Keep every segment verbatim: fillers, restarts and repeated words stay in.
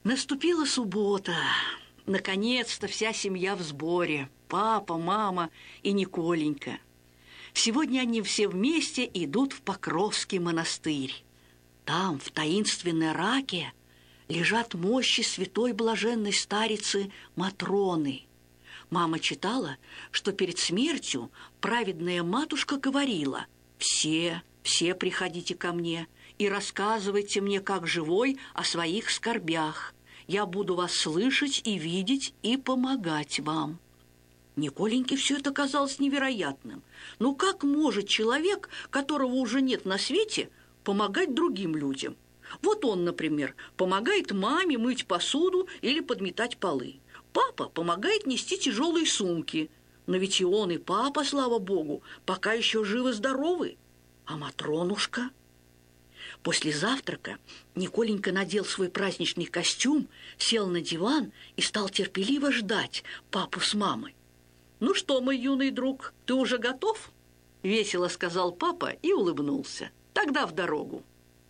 Наступила суббота. Наконец-то вся семья в сборе. Папа, мама и Николенька. Сегодня они все вместе идут в Покровский монастырь. Там, в таинственной раке, лежат мощи святой блаженной старицы Матроны. Мама читала, что перед смертью праведная матушка говорила: «Все, все приходите ко мне и рассказывайте мне, как живой, о своих скорбях. Я буду вас слышать и видеть и помогать вам». Николеньке все это казалось невероятным. Ну как может человек, которого уже нет на свете, помогать другим людям? Вот он, например, помогает маме мыть посуду или подметать полы. Папа помогает нести тяжелые сумки. Но ведь и он, и папа, слава богу, пока еще живы-здоровы. А Матронушка? После завтрака Николенька надел свой праздничный костюм, сел на диван и стал терпеливо ждать папу с мамой. «Ну что, мой юный друг, ты уже готов?» – весело сказал папа и улыбнулся. «Тогда в дорогу».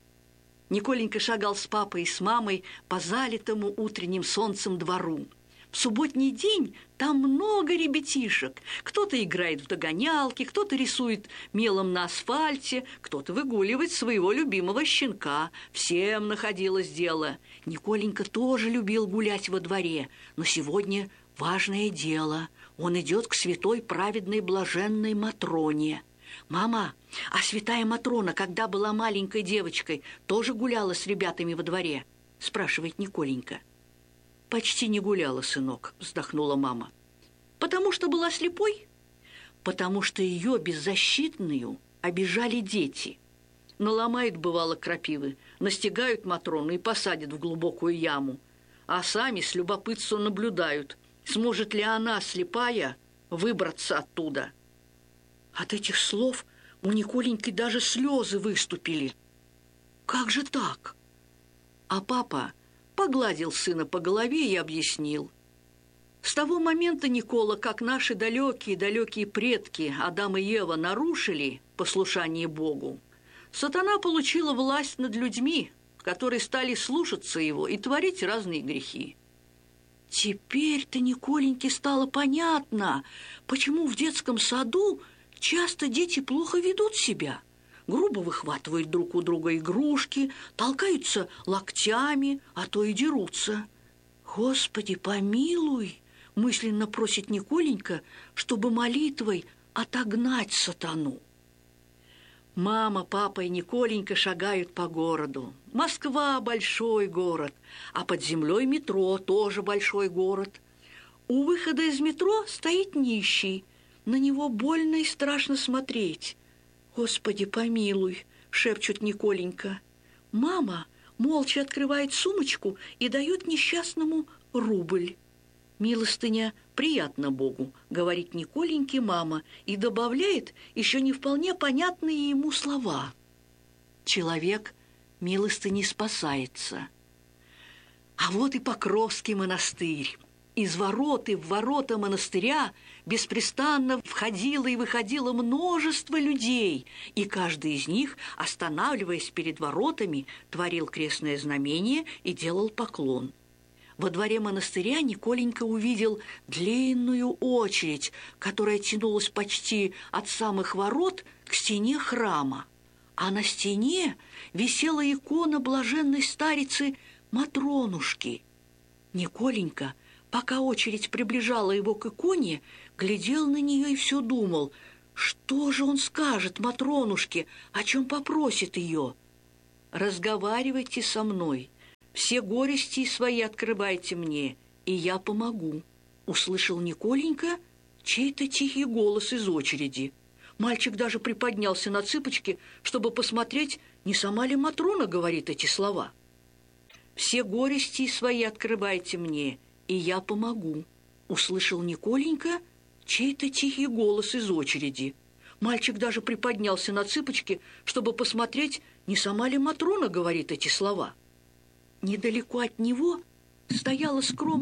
Николенька шагал с папой и с мамой по залитому утренним солнцем двору. В субботний день там много ребятишек. Кто-то играет в догонялки, кто-то рисует мелом на асфальте, кто-то выгуливает своего любимого щенка. Всем находилось дело. Николенька тоже любил гулять во дворе, но сегодня важное дело. Он идет к святой праведной блаженной Матроне. «Мама, а святая Матрона, когда была маленькой девочкой, тоже гуляла с ребятами во дворе?» – спрашивает Николенька. «Почти не гуляла, сынок», – вздохнула мама. «Потому что была слепой?» «Потому что ее беззащитную обижали дети. Наломают, бывало, крапивы, настигают Матрону и посадят в глубокую яму, а сами с любопытством наблюдают, сможет ли она, слепая, выбраться оттуда». От этих слов у Николеньки даже слезы выступили. «Как же так?» А папа погладил сына по голове и объяснил. С того момента, Никола, как наши далекие-далекие предки Адам и Ева нарушили послушание Богу, сатана получила власть над людьми, которые стали слушаться его и творить разные грехи. Теперь-то Николеньке стало понятно, почему в детском саду часто дети плохо ведут себя. Грубо выхватывают друг у друга игрушки, толкаются локтями, а то и дерутся. «Господи, помилуй!» – мысленно просит Николенька, чтобы молитвой отогнать сатану. Мама, папа и Николенька шагают по городу. Москва – большой город, а под землей метро – тоже большой город. У выхода из метро стоит нищий. На него больно и страшно смотреть. «Господи, помилуй!» – шепчет Николенька. Мама молча открывает сумочку и дает несчастному рубль. «Милостыня приятно Богу», – говорит Николеньке мама и добавляет еще не вполне понятные ему слова. Человек милостыней спасается. А вот и Покровский монастырь. Из ворот и в ворота монастыря беспрестанно входило и выходило множество людей, и каждый из них, останавливаясь перед воротами, творил крестное знамение и делал поклон. Во дворе монастыря Николенька увидел длинную очередь, которая тянулась почти от самых ворот к стене храма, а на стене висела икона блаженной старицы Матронушки. Николенька, пока очередь приближала его к иконе, глядел на нее и все думал, что же он скажет Матронушке, о чем попросит ее. «Разговаривайте со мной, все горести свои открывайте мне, и я помогу», — услышал Николенька чей-то тихий голос из очереди. Мальчик даже приподнялся на цыпочки, чтобы посмотреть, не сама ли Матрона говорит эти слова. «Все горести свои открывайте мне, и я помогу», — услышал Николенька чей-то тихий голос из очереди. Мальчик даже приподнялся на цыпочки, чтобы посмотреть, не сама ли Матрона говорит эти слова. Недалеко от него стояла скромная